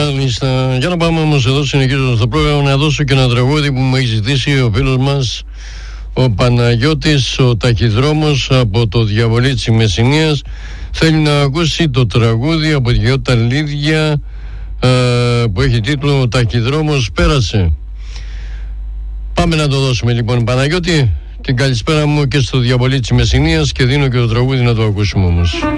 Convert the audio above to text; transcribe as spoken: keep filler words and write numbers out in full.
Μάλιστα. Για να πάμε όμως εδώ, συνεχίζοντας το πρόγραμμα, να δώσω και ένα τραγούδι που μου έχει ζητήσει ο φίλος μας ο Παναγιώτης, ο Ταχυδρόμος από το Διαβολίτσι Μεσσηνίας. Θέλει να ακούσει το τραγούδι από τη Γιώτα Λίδια ε, που έχει τίτλο «Ο Ταχυδρόμος πέρασε». Πάμε να το δώσουμε λοιπόν, Παναγιώτη. Την καλησπέρα μου και στο Διαβολίτσι Μεσσηνίας και δίνω και το τραγούδι να το ακούσουμε όμως.